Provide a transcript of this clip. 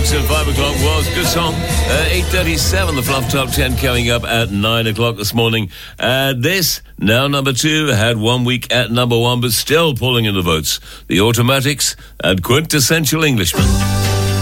till 5 o'clock was good song. 8:37, the Fluff Top 10 coming up at 9 o'clock this morning. This, now number 2, had 1 week at number 1, but still pulling in the votes. The Automatics and Quintessential Englishman.